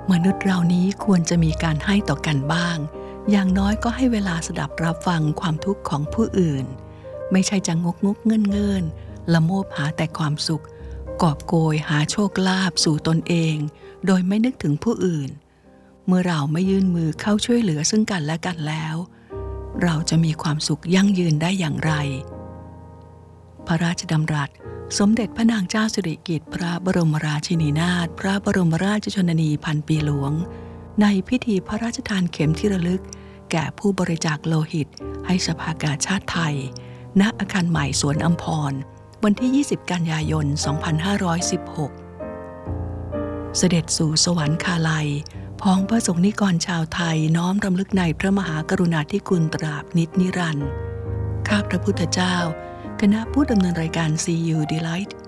มนุษย์เรานี้ควรจะมีการให้ต่อกันบ้างอย่างน้อยก็ให้เวลาสดับรับฟังความทุกข์ของผู้อื่นไม่ใช่จะงกเงินละโมบหาแต่ความสุขกอบโกยหาโชคลาภสู่ตนเองโดยไม่นึกถึงผู้อื่นเมื่อเราไม่ยื่นมือเข้าช่วยเหลือซึ่งกันและกันแล้วเราจะมีความสุขยั่งยืนได้อย่างไรพระราชดำรัสสมเด็จพระนางเจ้าสิริกิติ์พระบรมราชินีนาถพระบรมราชชนนีพันปีหลวงในพิธีพระราชทานเข็มที่ระลึกแก่ผู้บริจาคโลหิตให้สภากาชาดไทยณอาคารใหม่สวนอัมพรวันที่ 20 กันยายน 2516 เสด็จสู่สวรรคาลัยพ้องพระสงฆ์นิกรชาวไทยน้อมรำลึกในพระมหากรุณาธิคุณตราบนิจนิรันดร์ข้าพระพุทธเจ้าคณะผู้ดำเนินรายการ CU Delight